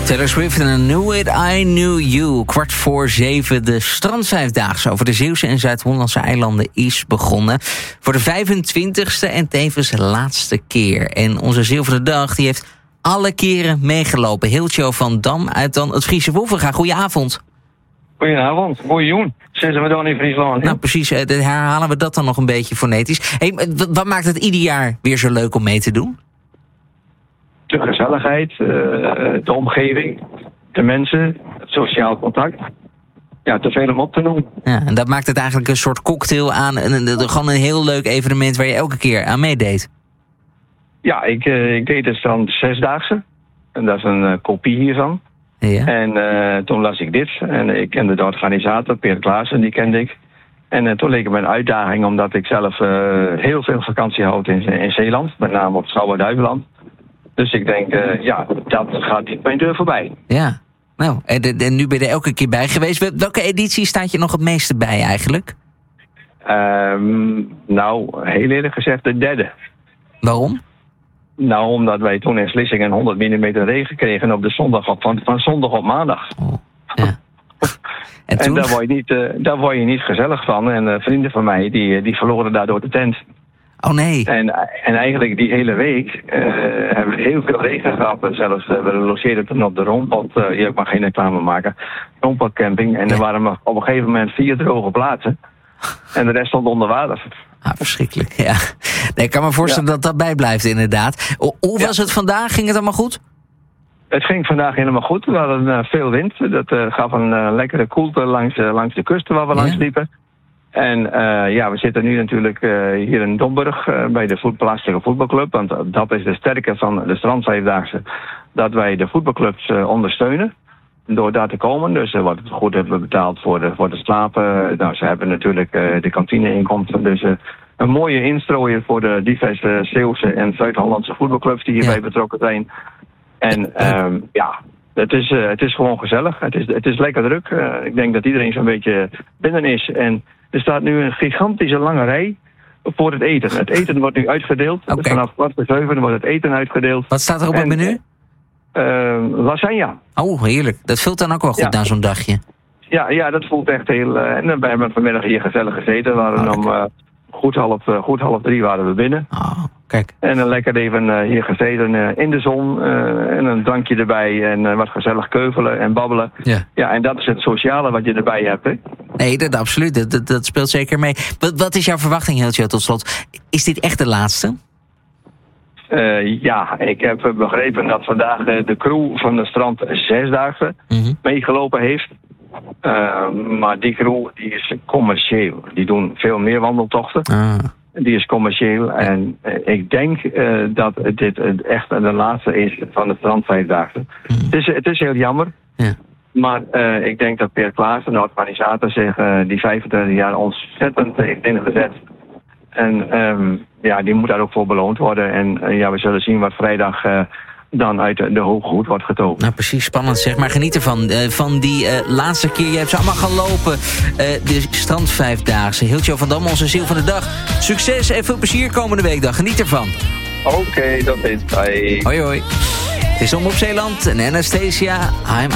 Taylor Swift en I Knew It, I Knew You. 6:15, de strandvijfdaagse over de Zeeuwse en Zuid-Hollandse eilanden is begonnen. Voor de 25e en tevens laatste keer. En onze Zilveren Dag die heeft alle keren meegelopen. Hiltjo van Dam uit dan het Friese Wolvenga. Goedenavond. Goedenavond, goeie Joen. Zeggen we dan in Friesland. Nou precies, herhalen we dat dan nog een beetje fonetisch. Hey, wat maakt het ieder jaar weer zo leuk om mee te doen? De gezelligheid, de omgeving, de mensen, het sociaal contact. Ja, te veel om op te noemen. Ja, en dat maakt het eigenlijk een soort cocktail aan. Gewoon een heel leuk evenement waar je elke keer aan meedeed. Ja, ik deed het dan 6-daagse. En dat is een kopie hiervan. Ja. En toen las ik dit. En ik kende de organisator, Peer Klaassen, die kende ik. En toen leek het me een uitdaging, omdat ik zelf heel veel vakantie houd in Zeeland. Met name op Schouwen-Duiveland. Dus ik denk, dat gaat niet mijn deur voorbij. Ja, nou, en nu ben je er elke keer bij geweest. Welke editie staat je nog het meeste bij eigenlijk? Nou, heel eerlijk gezegd de derde. Waarom? Nou, omdat wij toen in Slissingen 100 mm regen kregen op de zondag van zondag op maandag. Oh, ja. En daar word je niet gezellig van. En vrienden van mij, die verloren daardoor de tent. Oh nee. En eigenlijk die hele week hebben we heel veel regen gehad. Zelfs we logeerden toen op de Roompot. Ik mag geen reclame maken. Roompot camping. En er waren op een gegeven moment 4 droge plaatsen. En de rest stond onder water. Verschrikkelijk, ja. Nee, ik kan me voorstellen dat dat bijblijft inderdaad. Hoe was het vandaag? Ging het allemaal goed? Het ging vandaag helemaal goed. We hadden veel wind. Dat gaf een lekkere koelte langs de kusten waar we langs liepen. En we zitten nu natuurlijk hier in Domburg bij de plaatselijke voetbalclub. Want dat is de sterke van de strandvijfdaagse. Dat wij de voetbalclubs ondersteunen. Door daar te komen. Dus wordt het goed hebben we betaald voor de slapen. Nou, ze hebben natuurlijk de kantine-inkomsten. Dus een mooie instrooier voor de diverse Zeeuwse en Zuid-Hollandse voetbalclubs die hierbij betrokken zijn. En het is gewoon gezellig. Het is lekker druk. Ik denk dat iedereen zo'n beetje binnen is. En er staat nu een gigantische lange rij voor het eten. Het eten wordt nu uitgedeeld. Okay. Dus vanaf 6:15 wordt het eten uitgedeeld. Wat staat er op het menu? Lasagne. Oh, heerlijk. Dat vult dan ook wel goed na zo'n dagje. Ja, dat voelt echt heel... en wij hebben vanmiddag hier gezellig gezeten. We waren om goed half 3 waren we binnen. Oh, kijk. En dan lekker even hier gezeten in de zon. En een drankje erbij. En wat gezellig keuvelen en babbelen. Ja, en dat is het sociale wat je erbij hebt, hè? Nee, dat absoluut. Dat speelt zeker mee. Wat is jouw verwachting, Hiltjo, tot slot? Is dit echt de laatste? Ik heb begrepen dat vandaag de crew van de strand 6-daagse meegelopen heeft. Maar die crew die is commercieel. Die doen veel meer wandeltochten. Die is commercieel. En ik denk dat dit echt de laatste is van de strandvijfdaagse. Het is heel jammer. Ja. Maar ik denk dat Peer Klaassen, de organisator, zich die 35 jaar ontzettend heeft ingezet. En die moet daar ook voor beloond worden. En we zullen zien wat vrijdag dan uit de hoge hoed wordt getogen. Nou, precies, spannend zeg. Maar geniet ervan. Van die laatste keer. Je hebt ze allemaal gelopen. De strandvijfdaagse. Hiltjo van Dam, onze ziel van de dag. Succes en veel plezier komende weekdag. Geniet ervan. Oké, dat is. Bye. Hoi, hoi. Het is Om op Zeeland en Anastasia.